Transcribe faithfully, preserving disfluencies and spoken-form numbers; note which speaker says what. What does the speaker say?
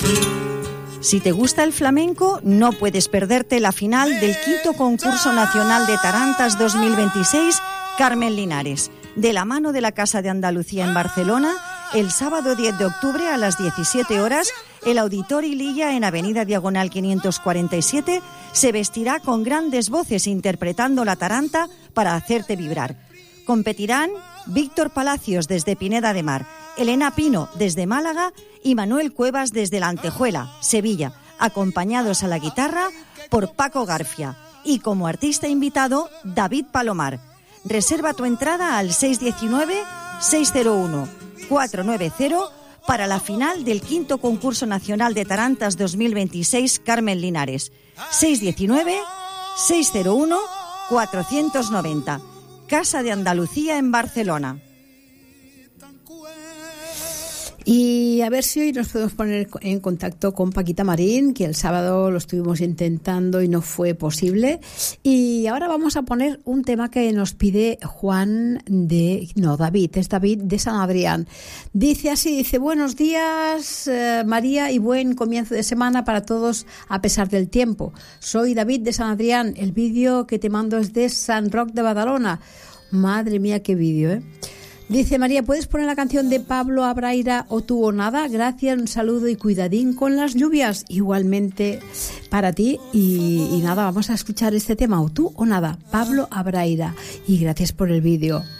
Speaker 1: Si te gusta el flamenco, no puedes perderte la final del quinto concurso nacional de tarantas dos mil veintiséis Carmen Linares, de la mano de la Casa de Andalucía en Barcelona, el sábado diez de octubre a las diecisiete horas, el Auditori Lilla en Avenida Diagonal quinientos cuarenta y siete se vestirá con grandes voces interpretando la taranta para hacerte vibrar. Competirán Víctor Palacios desde Pineda de Mar, Elena Pino desde Málaga y Manuel Cuevas desde La Antejuela, Sevilla, acompañados a la guitarra por Paco Garfia y como artista invitado David Palomar. Reserva tu entrada al seis uno nueve, seis cero uno, cuatro nueve cero para la final del quinto concurso nacional de tarantas dos mil veintiséis Carmen Linares. seis uno nueve, seis cero uno, cuatro nueve cero. Casa de Andalucía en Barcelona.
Speaker 2: Y a ver si hoy nos podemos poner en contacto con Paquita Marín, que el sábado lo estuvimos intentando y no fue posible. Y ahora vamos a poner un tema que nos pide Juan de... No, David, es David de San Adrián. Dice así, dice, buenos días eh, María y buen comienzo de semana para todos a pesar del tiempo. Soy David de San Adrián, el vídeo que te mando es de San Roc de Badalona. Madre mía, qué vídeo, ¿eh? Dice María, ¿puedes poner la canción de Pablo Abraira o tú o nada? Gracias, un saludo y cuidadín con las lluvias. Igualmente para ti y, y nada, vamos a escuchar este tema, o tú o nada, Pablo Abraira. Y gracias por el vídeo.